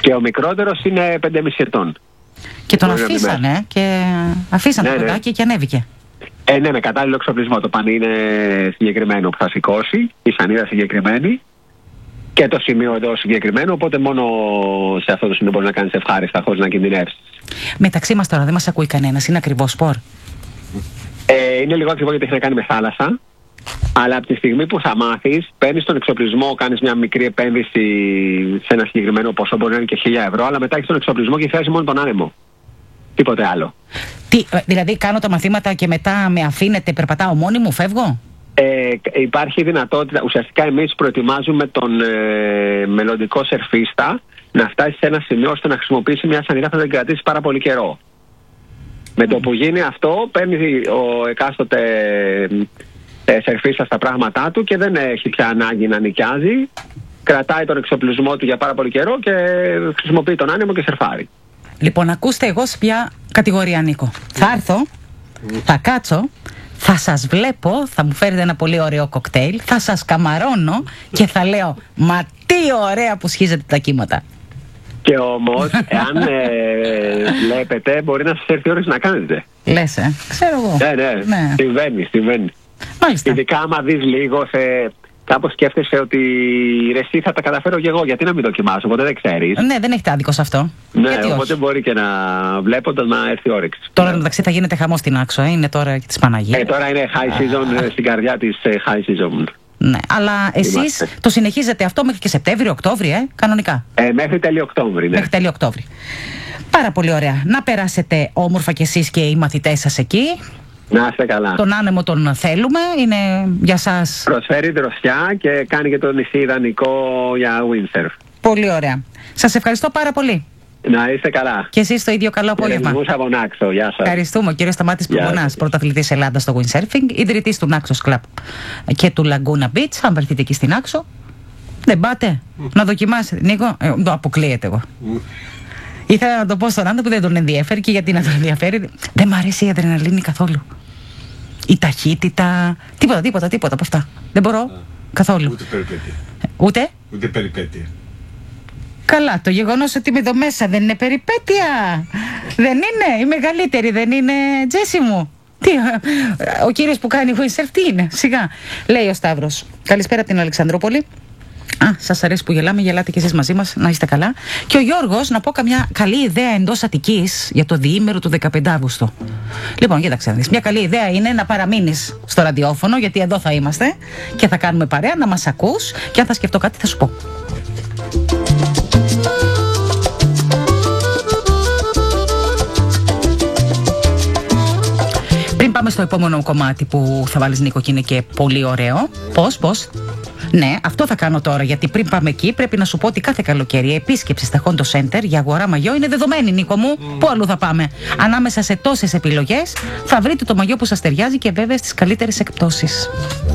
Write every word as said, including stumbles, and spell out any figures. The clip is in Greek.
Και ο μικρότερος είναι πέντε και μισή ετών. Και τον αφήσανε και αφήσανε ναι, το παιδάκι ναι. και ανέβηκε. Ε, ναι, με κατάλληλο εξοπλισμό. Το πανί είναι συγκεκριμένο που θα σηκώσει, η σανίδα συγκεκριμένη και το σημείο εδώ συγκεκριμένο. Οπότε μόνο σε αυτό το σημείο μπορεί να κάνεις ευχάριστα χωρίς να κινδυνεύσεις. Μεταξύ μας τώρα δεν μας ακούει κανένας, είναι ακριβό σπορ. Ε, είναι λίγο ακριβό γιατί έχει να κάνει με θάλασσα. Αλλά από τη στιγμή που θα μάθεις, παίρνεις τον εξοπλισμό, κάνεις μια μικρή επένδυση σε ένα συγκεκριμένο ποσό, μπορεί να είναι και χίλια ευρώ, αλλά μετά έχεις τον εξοπλισμό και θες μόνο τον άνεμο. Τίποτε άλλο. Τι, δηλαδή κάνω τα μαθήματα και μετά με αφήνετε, περπατάω μόνη μου, φεύγω? Ε, υπάρχει δυνατότητα, ουσιαστικά εμείς προετοιμάζουμε τον ε, μελλοντικό σερφίστα να φτάσει σε ένα σημείο ώστε να χρησιμοποιήσει μια σανίδα που θα την κρατήσει πάρα πολύ καιρό. Mm. Με το που γίνει αυτό, παίρνει ο εκάστοτε ε, σερφίστα στα πράγματά του και δεν έχει πια ανάγκη να νοικιάζει. Κρατάει τον εξοπλισμό του για πάρα πολύ καιρό και χρησιμοποιεί τον άνεμο και σερφάρει. Λοιπόν, ακούστε, εγώ σε ποια κατηγορία ανήκω. Θα έρθω, θα κάτσω, θα σας βλέπω, θα μου φέρετε ένα πολύ ωραίο κοκτέιλ, θα σας καμαρώνω και θα λέω «Μα τι ωραία που σχίζετε τα κύματα». Και όμως, εάν ε, βλέπετε, μπορεί να σας έρθει η ώρα να κάνετε. Λες, ε, ξέρω εγώ. Ναι, ναι, ναι. Συμβαίνει, συμβαίνει. Μάλιστα. Ειδικά άμα δεις λίγο σε... Κάπως σκέφτεσαι ότι ρε εσύ θα τα καταφέρω και εγώ, γιατί να μην δοκιμάσω, οπότε δεν ξέρεις. Ναι, δεν έχετε άδικο σε αυτό. Ναι, γιατί οπότε όχι. Μπορεί και να βλέποντας να έρθει η όρεξη. Τώρα ναι. μεταξύ θα γίνεται χαμός στην Άξο, ε? Είναι τώρα και της Παναγίας. Ε, τώρα είναι high season, στην καρδιά της high season. Ναι, αλλά εσείς Είμαστε. το συνεχίζετε αυτό μέχρι και Σεπτέμβριο, Οκτώβριο, ε, κανονικά. Ε, μέχρι τέλειο Οκτώβριο, ναι. Μέχρι τέλειο Οκτώβριο. Πάρα πολύ ωραία. Να περάσετε όμορφα κι εσείς και οι μαθητές σας εκεί. Να είστε καλά. Τον άνεμο τον θέλουμε, είναι για σας. Προσφέρει δροσιά και κάνει και το νησί ιδανικό για windsurf. Πολύ ωραία. Σας ευχαριστώ πάρα πολύ. Να είστε καλά. Και εσείς το ίδιο καλό απόγευμα. Από Νάξο. Γεια σας. Ευχαριστούμε. Ο κύριος Σταμάτης Πουγονάς, πρωταθλητής Ελλάδας στο windsurfing, ιδρυτής του Naxos Club και του Laguna Beach. Αν βρεθείτε εκεί στην Άξο, δεν πάτε mm. να δοκιμάσετε. Νίκο, ε, το αποκλείεται εγώ. Mm. Ήθελα να το πω στον άνθρωπο που δεν τον ενδιαφέρει και γιατί να τον ενδιαφέρει. Δεν μ' αρέσει η αδρεναλίνη καθόλου. Η ταχύτητα. Τίποτα, τίποτα, τίποτα από αυτά. Δεν μπορώ Α, καθόλου. Ούτε περιπέτεια. Ούτε. Ούτε περιπέτεια. Καλά, το γεγονός ότι είμαι εδώ μέσα δεν είναι περιπέτεια. Δεν είναι. Η μεγαλύτερη δεν είναι, Τζέσι μου. Τι, ο κύριος που κάνει windsurf τι είναι. Σιγά. Λέει ο Σταύρος. Καλησπέρα από την Αλεξανδρούπολη. Α, σας αρέσει που γελάμε, γελάτε κι εσείς μαζί μας, να είστε καλά. Και ο Γιώργος, να πω καμιά καλή ιδέα εντός Αττικής για το διήμερο του δεκαπέντε Αυγούστου. Λοιπόν, κοίταξε να δεις. Μια καλή ιδέα είναι να παραμείνεις στο ραδιόφωνο, γιατί εδώ θα είμαστε και θα κάνουμε παρέα, να μας ακούς και αν θα σκεφτώ κάτι θα σου πω. Πριν πάμε στο επόμενο κομμάτι που θα βάλεις, Νίκο, και είναι και πολύ ωραίο. Πώς, πώς. Ναι, αυτό θα κάνω τώρα, γιατί πριν πάμε εκεί πρέπει να σου πω ότι κάθε καλοκαίρι η επίσκεψη στα Hondo Center για αγορά μαγιό είναι δεδομένη, Νίκο μου. Mm. Πού αλλού θα πάμε? Ανάμεσα σε τόσες επιλογές θα βρείτε το μαγιό που σας ταιριάζει και βέβαια στις καλύτερες εκπτώσεις.